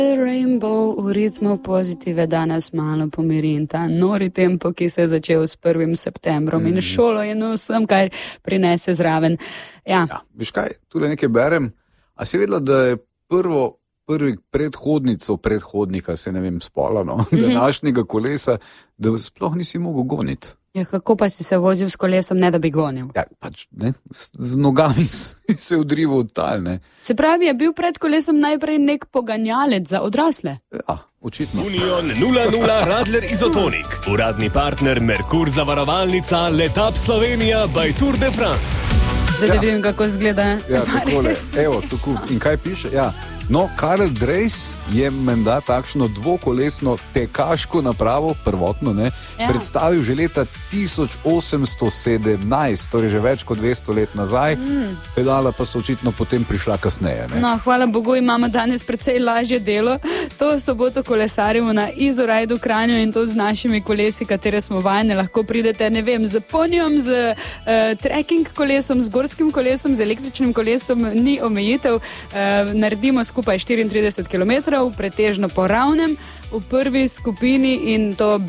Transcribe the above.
Rainbow v ritmu pozitive danes malo pomiri in ta nori tempo, ki se je začel s 1. septembrom in šolo in vsem, kar prinese zraven. Ja, veš kaj, tudi nekaj berem. A si vedela, da je prvi predhodnika, se ne vem, spola, današnjega kolesa, da sploh nisi mogel goniti. Ja, kako pa si se vozil s kolesom, ne da bi gonil? Ja, pač, ne, z nogami se odrival od tal, ne. Se pravi, je bil pred kolesom najprej nek poganjalec za odrasle? Ja, očitno. Union 00 Radler Izotonik. Uradni partner Merkur zavarovalnica Letap Slovenija by Tour de France. Da vidim, kako izgleda. Ja, takole. Evo, tako. In kaj piše? Ja. No, Karel Dreis je menda takšno dvokolesno tekaško napravo, prvotno, ne, predstavil že leta 1817, torej že več kot 200 let nazaj. Pedala pa so očitno potem prišla kasneje, ne. No, hvala Bogu, imamo danes precej lažje delo. To soboto kolesarimo na Izorajdu Kranju in to z našimi kolesi, katere smo vajeni. Lahko pridete, ne vem, z ponijom, z trekking kolesom, z gorskim kolesom, z električnim kolesom, ni omejitev. Naredimo skupaj 34 km, pretežno po ravnem v prvi skupini in to